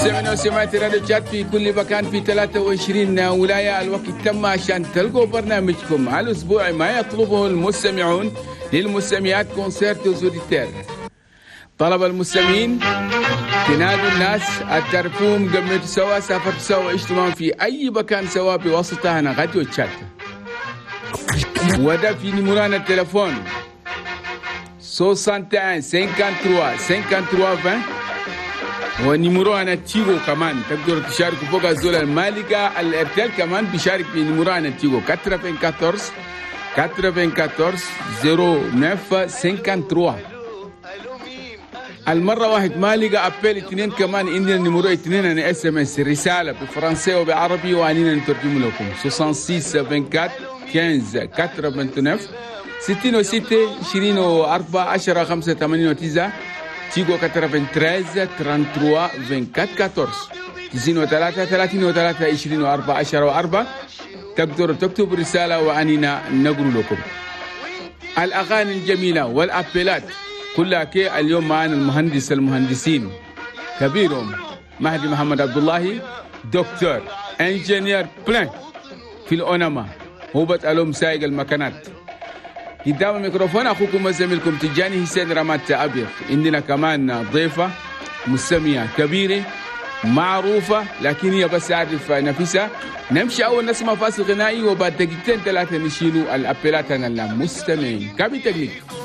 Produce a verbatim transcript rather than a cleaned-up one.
مستمعينا وسمعت راديو تشات في كل مكان في ثلاثة وعشرين ولاية. الوقت تم عشان تلقوا برنامجكم على الأسبوع ما يطلبه المستمعون للمستمعات كونسيرتو زوديتير. طلب المستمعين تنادوا الناس التعرفوهم قمتوا سوا سافرتوا سوا عشتوا معهم في أي مكان سوا بواسطة هنا راديو تشات. وده في نمران التلفون واحد وستين خمسة وخمسين خمسة وثلاثين ونمرو أنا تيغو كمان تقدر تشارك فوق الزول المالكة الارتيل كمان بيشارك بنمرو أنا تيغو أربعة وأربعين أربعة وأربعين صفر تسعة خمسة ثلاثة. المرة واحد مالكة أبيل اثنين كمان عندنا نمرو اثنين أنا اس ام اس رسالة بفرنسي وبعربي وعنينا نترجم لكم ستة وستين أربعة وعشرين خمسة تسعة ستين وستة عشرين وأربعة عشرة خمسة ثمانية وتسعة تيغو ثلاثة وثلاثين ثلاثة وعشرين أربعة عشر تسعين وثلاثة ثلاثين وثلاثة عشرين وأربعة عشر وأربعة. تقدروا تكتبوا رسالة وعنينا نقول لكم الأغاني الجميلة والأبيلات كلها. كي اليوم معنا المهندس المهندسين كبيرهم مهدي محمد عبد الله دكتور انجينير بلان في الأونما هو بتقالهم سايق المكانات. قدام الميكروفون أخوكم وزميلكم تجاني حسين رمات أبيض. عندنا كمان ضيفة مستمعة كبيرة معروفة لكن هي بس عارف نفسها. نمشي أول نسمع فاصل غنائي وبعد دقيقتين ثلاثة نشيلوا الأبيلات عن المستمعين. كابي تقليد